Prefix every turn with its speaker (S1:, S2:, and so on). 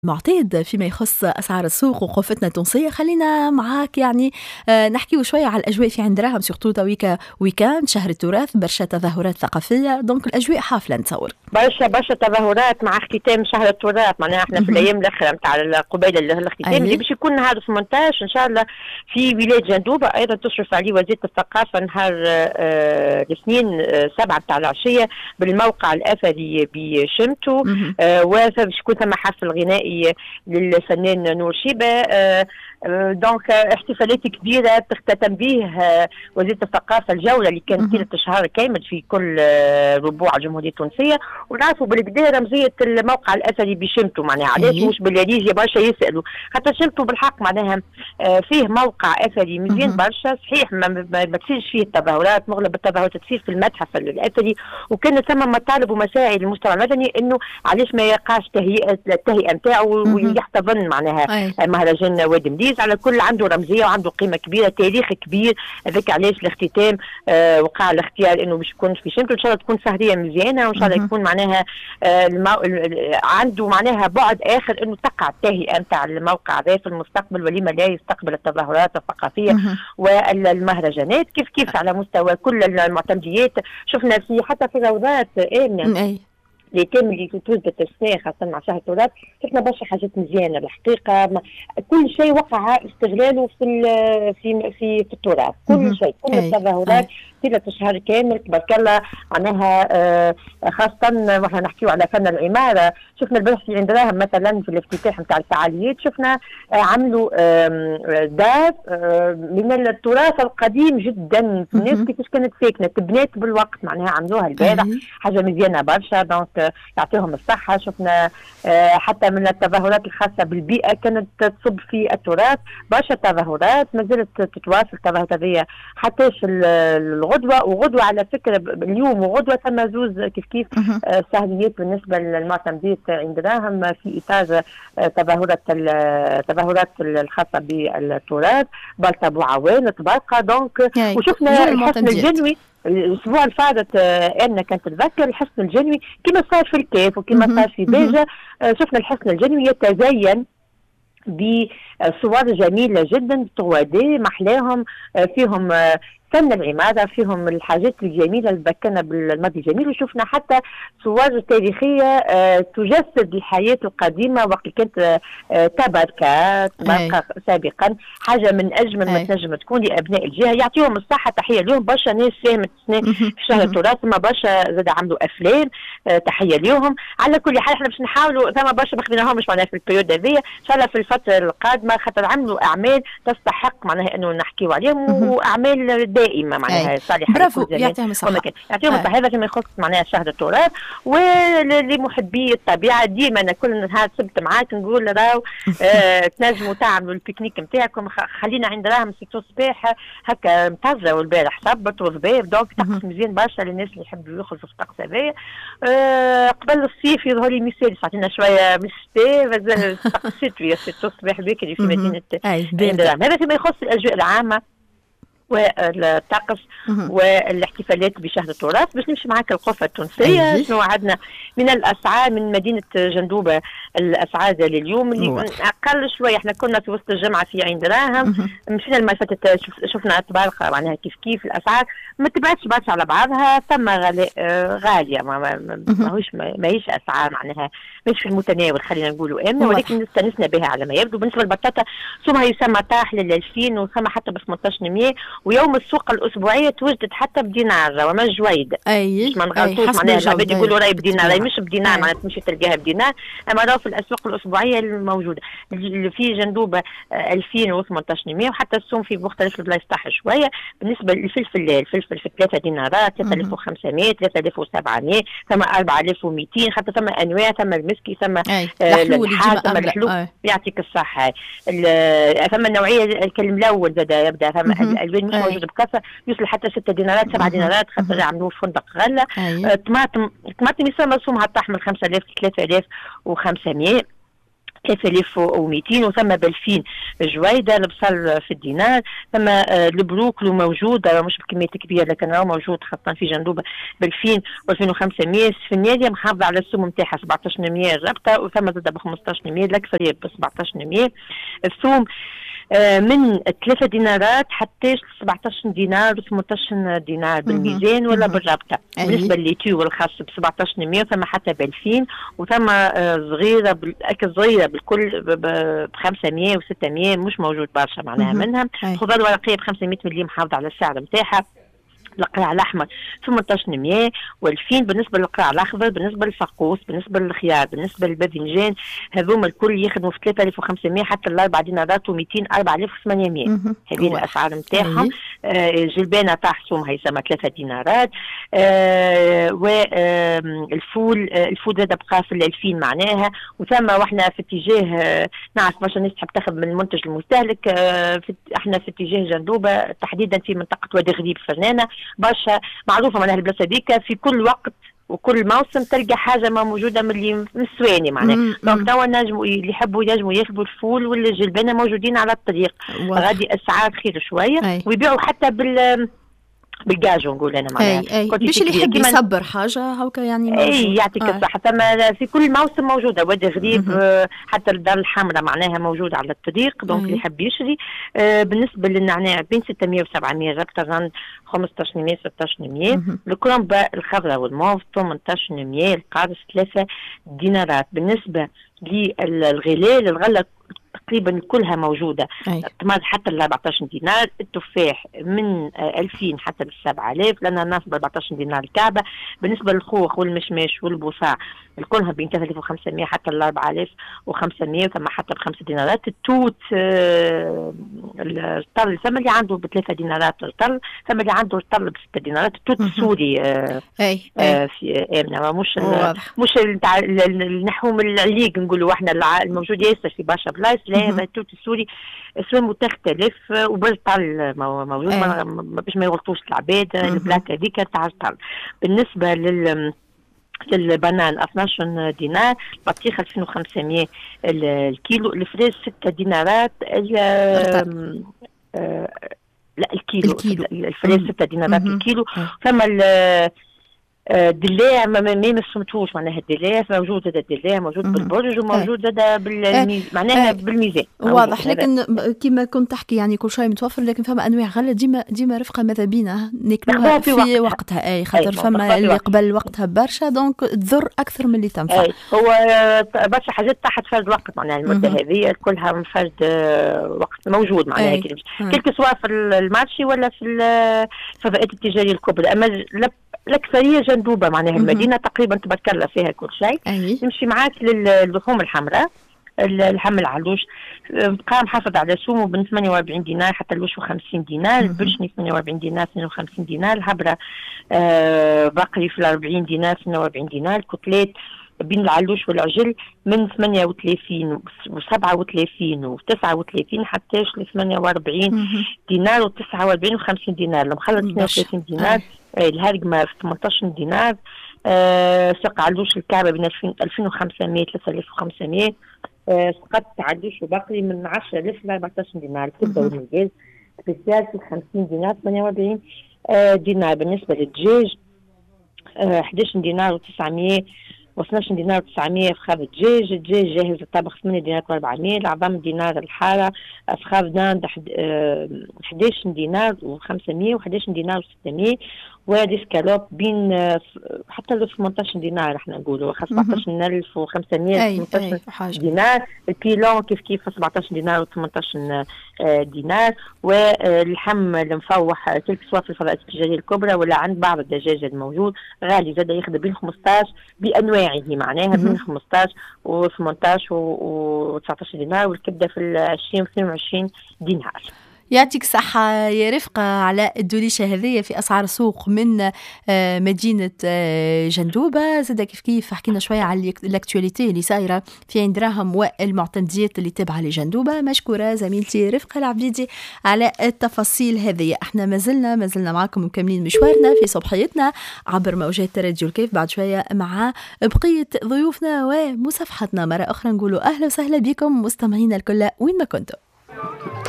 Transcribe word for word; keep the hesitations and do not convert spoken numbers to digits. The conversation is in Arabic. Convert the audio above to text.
S1: معتاد فيما يخص أسعار السوق وقفتنا التونسية. خلينا معاك يعني آه نحكيو شوية على الأجواء في عين دراهم، سورتو تويكا ويكاند شهر التراث، برشا تظاهرات ثقافية، دونك الأجواء حافلة نتصور.
S2: برشا برشا تظاهرات مع اختتام شهر التراث، معناها احنا في الأيام الأخيرة نتاع قبيل الاختتام اللي باش يكون نهار ثمانية عشر إن شاء الله في ولاية جندوبة، أيضا تشرف عليه وزيرة الثقافة نهار آه الاثنين آه سبعة نتاع العشية بالموقع الأثري بشمتو، آه وباش يكون ثم حفل غنائي للفنان نور شيبة. آه دونك احتفالات كبيرة تختتم به وزيرة الثقافة الجولة اللي كانت طيلة شهر كامل في كل ربوع الجمهورية التونسية. ونعرفوا بالكدا رمزية الموقع الأثري بشمتو، معناها علاش مش بالليجي برشا يسألوا، حتى شمتو بالحق معناها فيه موقع أثري مزيان برشا. صحيح ما, ما, ما تصيرش فيه التظاهرات، مغلب التظاهرات تصير في المتحف الأثري، وكان ثم مطالب ومساعي للمجتمع المدني انه علاش ما يقعش تهيئة التهيئة نتاعو ويحتضن معناها مهرجان وادي مليز. على كل عنده رمزيه وعنده قيمه كبيره، تاريخ كبير، هذاك علاش الاختتام آه وقع الاختيار انه باش يكون في شمتو. ان شاء الله تكون سهريه مزيانه، وان شاء الله يكون معناها آه المو... عنده معناها بعد اخر انه تقع التهيئه نتاع الموقع هذا في المستقبل، ولما لا يستقبل التظاهرات الثقافيه والمهرجانات كيف كيف على مستوى كل المعتمديات. شفنا في حتى في روضات امنه اللي تم اللي توجد السنة خاصة مع شهر التراث، شفنا برشا حاجات مزيانة الحقيقة. كل شيء وقع استغلاله في في في, في التراث، كل شيء، كل التظاهرات طيلة شهر كامل تبارك الله معناها. آه خاصة واحنا نحكيو على فن العمارة، شفنا البارح في عين دراهم مثلا في الافتتاح نتاع الفعاليات شفنا آه عملوا آه دار آه من التراث القديم جدا. الناس كيفاش كانت ساكنة تبنات بالوقت معناها عملوها البارح، حاجة مزيانة برشا. دونك يعطيهم الصحة. شفنا آه حتى من التظاهرات الخاصة بالبيئة كانت تصب في التراث، برشا تظاهرات ما زالت تتواصل التظاهرات هذه حتى الغدوة. وغدوة على فكرة اليوم وغدوة ثم زوز كيف كيف آه سهليات بالنسبة للمعتمدين عند دراهم في إطار آه تظاهرات التظاهرات الخاصة بالتراث بلطة أبو عوان تبقى. دونك وشفنا الحسن الجنوي الاسبوع اللي فاتت انا كانت تتذكر الحسن الجنوي كما صار في الكاف وكما صار في باجة. شفنا الحسن الجنوي يتزين بصور جميله جدا، تغوادي محلاهم فيهم فن العمارة، فيهم الحاجات الجميلة اللي ذكرنا بالماضي الجميل. وشفنا حتى صور تاريخية أه تجسد الحياة القديمة وقت كانت أه تباركة تباركة سابقا. حاجة من أجمل ما تنجم تكون لأبناء الجهة. يعطيهم الصحة، تحية لهم. برشا ناس ساهمت في شهر التراث، ثم برشا زاد عملوا أفلام، أه تحية لهم. على كل حال احنا باش نحاولوا، ثم برشا ما خديناهمش معناها في البريود هذيا، إن شاء الله في الفترة القادمة خاطر عملوا أعمال تستحق معناها إنه نحكيوا عليهم، وأعمال دائمة معناها صالحة.
S1: برافو، يعطيهم الصحة.
S2: يعطيهم الصحة. هذا فيما يخص معناها شهر التراث. ولمحبي الطبيعة ديما أنا كل نهار سبت معاك نقول راهو آه تنجموا تعملوا البيكنيك نتاعكم. خلينا عند راهم سيتو صباح هكا مطرة، والبارح صبت وضباب، دونك طقس مزيان برشا للناس اللي يحبوا يخرجوا في الطقس هذايا. آه قبل الصيف يظهر لي مثال عطينا شوية من الشتاء، مازال الطقس شتوي سيتو صباح بكري في مدينة عند راهم. هذا فيما يخص الأجواء العامة والطقس والاحتفالات بشهر التراث. باش نمشي معاك القفة التونسية. شنو عندنا من الأسعار من مدينة جندوبة؟ الأسعار لليوم اللي أقل شوية. احنا كنا في وسط الجمعة في عين دراهم، مشينا المرة فاتت شفنا تبارك معناها كيف كيف الأسعار ما تبعتش برشا على بعضها، ثم غالية ما ماهوش ماهيش أسعار معناها مش في المتناول خلينا نقولوا آمنة، ولكن استنسنا بها على ما يبدو. بالنسبة للبطاطا سمها يسمى طاح لل ألفين وسمى حتى ب ثمانية عشر مية، ويوم السوق الأسبوعية توجدت حتى بدينار وما جويد.
S1: أي
S2: ما نغلطوش معناها العباد يقولوا راهي بدينار، راهي مش بدينار معناها تمشي تلقاها بدينار، أما راهو في الأسواق الأسبوعية الموجودة في جندوبة ألفين وثمانية عشر مية. وحتى السوم في مختلف البلايص تاعها شوية. بالنسبة للفلفل الفلفل في ثلاثة دينارات، ثلاثة آلاف وخمسمية، ثلاثة آلاف وسبعمية، ثم أربعة آلاف ومئتين، حتى ثم أنواع، ثم المسكي، ثم
S1: الحال،
S2: ثم الحلو. يعطيك الصحة. ثم النوعية الملون زاد يبدأ، ثم الألوان مش موجود بكثرة، يوصل حتى ستة دينارات سبعة دينارات خاطر يعملوه فندق غلة. طماطم طماطم يسمى سومها الطحمر خمسة آلاف ثلاثة آلاف وخمسمية. ثلاثة آلاف ومئتين، وثم بألفين جويدة. البصل في الدينار. ثم البروكلو موجود مش بكمية كبيرة لكن راهو موجود خاصة في جندوبة بألفين وألفين وخمسمية. السفنية محافظة على السوم نتاعها سبعطاش مية الربطة، وثم زادة بخمسطاش مية الأكثرية بسبعطاش مية. الثوم من ثلاثة دينارات حتى سبعطاش دينار وثمنطاش دينار بالميزان ولا بالرابطة. بالنسبة لليتو والخاص بسبعطاش مية، وثم حتى بألفين، وثم صغيرة بالأكل صغيرة بالكل بخمسمية وستمية مش موجود برشا معناها منها. الخضار الورقية بخمسمية ملي محافظة على السعر نتاعها. القرع الاحمر ثمنطاش مية وألفين. بالنسبه للقرع الاخضر، بالنسبه للفقوس، بالنسبه للخيار، بالنسبه للباذنجان، هذوما الكل يخدموا في ثلاثة آلاف وخمسمية حتى الاربع دينارات ومئتين أربعة آلاف وثمانمية. هذه الاسعار نتاعهم. آه جلبانه تاع حسوم هيسمى ثلاثة دينارات. آه والفول آه الفول زاد بقى في الألفين معناها. وثم واحنا في اتجاه آه نعرف برشا ناس تحب تاخذ من المنتج المستهلك. آه في احنا في اتجاه جندوبه تحديدا في منطقه وادي غريب فرنانه برشا معروفه معناها البلاصه هذيك. في كل وقت وكل موسم تلقى حاجه ما موجوده من اللي من السواني معناها. دونك توا نجموا اللي يحبوا ينجموا ياخذوا الفول والجلبانه موجودين على الطريق. غادي اسعار خير شويه. ويبيعوا حتى بال بالجاجو نقول انا معناها.
S1: باش اللي يحب يصبر حاجه هكا يعني.
S2: اي يعطيك الصحه. ثم في كل موسم موجوده وادي غريب. آه حتى الدار الحمراء معناها موجوده على الطريق. دونك اللي يحب يشري. آه بالنسبه للنعناع بين ستمية وسبعمية ربطه غند خمسطاش مية ستطاش مية. الكرنبه الخضراء والموف ثمنطاش مية. القارص ثلاثة دينارات. بالنسبه للغلال الغله تقريبا كلها موجوده. التمر حتى ل أربعطاش دينار. التفاح من ألفين حتى ل سبعة آلاف لان الناس ب أربعطاش دينار الكعبه. بالنسبه للخوخ والمشماش والبصاع الكلها بين ثلاثة آلاف وخمسمية حتى ل أربعة آلاف وخمسمية، وثم حتى بخمسة دينارات. التوت آه الطل ثم اللي عنده بثلاثة دينارات الطل، ثم اللي عنده الطل بستة دينارات. التوت السوري آه
S1: اي
S2: آه في امنه مش مش نتاع النحوم العليق نقولوا احنا الموجود ياسر في برشا بلايص. لا هذا التوت السوري اسمه تختلف وبالطل موجود باش ما يغلطوش العباد. البلاك هذيك تاع الطل. بالنسبه لل البنان اثناش دينار. البطيخ ألفين وخمسمية الكيلو. الفريز ستة دينارات. آه لا الكيلو, الكيلو. الفريز ستة دينارات الكيلو. ثم الدلاع ما ما سمتوش معناها. الدلاع موجود زاد الدلاع موجود بالبرج وموجود زاد بالميز معناها بالميزان
S1: واضح. لكن كما كنت تحكي يعني كل شيء متوفر، لكن فما انواع غله ديما ديما رفقه ماذا بينا ناكلوها في, في وقتها, وقتها. اي خاطر فما اللي قبل وقتها برشا دونك تضر اكثر من اللي تنفع.
S2: هو برشا حاجات تحت فرد وقت معناها. المده هذه كلها من فرد وقت موجود معناها كل سواء في المارشي ولا في الفضاءات التجاريه الكبرى. اما الأكثرية جندوبة معناها. المدينة تقريبا تبارك الله فيها كل شيء. نمشي معاك للحوم الحمراء. اللحم العلوش بقى محافظ على سومه من ثمانية وأربعين دينار حتى الوش وخمسين دينار. البرشني ثمانية وأربعين دينار اثنين وخمسين دينار. الهبرة آه بقري في الأربعين دينار اثنين وأربعين دينار. الكتلات بين العلوش والعجل من ثمانية وثلاثين وسبعة وثلاثين وتسعة وثلاثين حتى ل ثمانية وأربعين دينار وتسعة وأربعين وخمسين دينار. المخلط اثنين وثلاثين دينار. الهرقمة في ثمنطاش دينار. آه ساق علوش الكعبة بين ألفين وخمسمية ثلاثة آلاف وخمسمية. آه سقط علوش وبقري من عشرة آلاف ل أربعطاش دينار. الكبدة والمجاز سبيسيال في خمسين دينار ثمانية وأربعين آه دينار. بالنسبة للدجاج آه أحد عشر دينار وتسعمية واثناش دينار وتسعمية فخاذ الدجاج. الدجاج جاهز للطبخ ثمانية دينار وأربعمية. العظام دينار الحارة. أفخاذ داند أحد عشر دينار وخمسمية وأحد عشر دينار وستمية. وديسكالوب بين حتى ل ثمنطاش دينار احنا نقولوا سبعطاش ألف وخمسمية ثمنطاش دينار. البيلون كيف كيف سبعطاش دينار وثمنطاش دينار. واللحم المفوح تلك سواء في الفضاءات التجارية الكبرى ولا عند بعض الدجاج الموجود غالي زاد ياخذ بين خمسطاش بأنواعه معناها بين خمسطاش وثمنطاش وتسعطاش دينار. والكبدة في العشرين واثنين وعشرين دينار.
S1: يعطيك صحة يا رفقة على الدوليشة هذية في أسعار سوق من مدينة جندوبة. زاد كيف كيف حكينا شوية على الاكتواليتي اللي صايرة في عين دراهم والمعتمديات اللي تابعة لجندوبة. مشكورة زميلتي رفقة العبيدي على التفاصيل هذية. احنا مازلنا مازلنا معكم مكملين مشوارنا في صبحيتنا عبر موجات راديو الكيف. بعد شوية مع بقية ضيوفنا ومصافحتنا مرة أخرى نقولوا أهلا وسهلا بكم مستمعينا الكل وين ما كنتم.